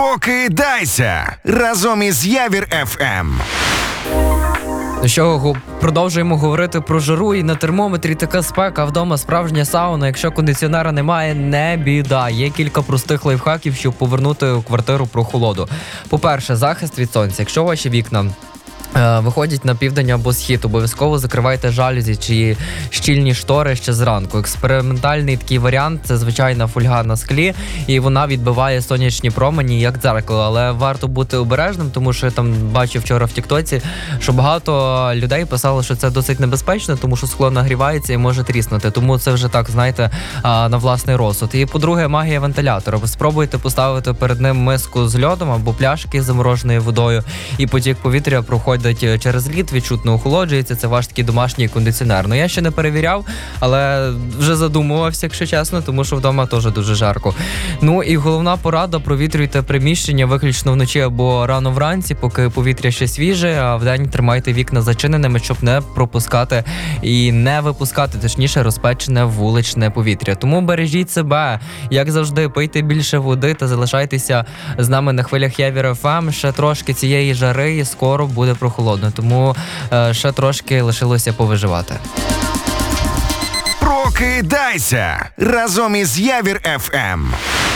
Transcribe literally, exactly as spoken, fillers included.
Прокидайся разом із Явір еф ем. Ну що, продовжуємо говорити про жару, і на термометрі така спека, а вдома справжня сауна. Якщо кондиціонера немає, не біда. Є кілька простих лайфхаків, щоб повернути у квартиру прохолоду. По-перше, захист від сонця. Якщо ваші вікна виходять на південь або схід, обов'язково закривайте жалюзі чи щільні штори ще зранку. Експериментальний такий варіант – це звичайна фольга на склі, і вона відбиває сонячні промені як дзеркало. Але варто бути обережним, тому що я там бачив вчора в тіктоці, що багато людей писали, що це досить небезпечно, тому що скло нагрівається і може тріснути. Тому це вже так, знаєте, на власний розсуд. І по-друге, магія вентилятора. Спробуйте поставити перед ним миску з льодом або пляшки з замороженою водою, і потік повітря проходить через лід, відчутно охолоджується. Це ваш такий домашній кондиціонер. Ну, я ще не перевіряв, але вже задумувався, якщо чесно, тому що вдома теж дуже жарко. Ну і головна порада – провітрюйте приміщення виключно вночі або рано вранці, поки повітря ще свіже, а вдень тримайте вікна зачиненими, щоб не пропускати і не випускати, точніше, розпечене вуличне повітря. Тому бережіть себе, як завжди, пийте більше води та залишайтеся з нами на хвилях Явір еф ем. Ще трошки цієї жари і скоро буде прохолодно, тому е, ще трошки лишилося повиживати. Прокидайся разом із Явір еф ем.